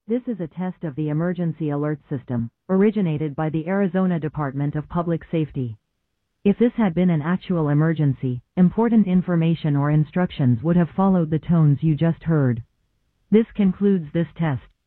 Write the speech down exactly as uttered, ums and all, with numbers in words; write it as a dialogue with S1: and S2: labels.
S1: This is a test of the emergency alert system, originated by the Arizona Department of Public Safety. If this had been an actual emergency, important information or instructions would have followed the tones you just heard. This concludes this test.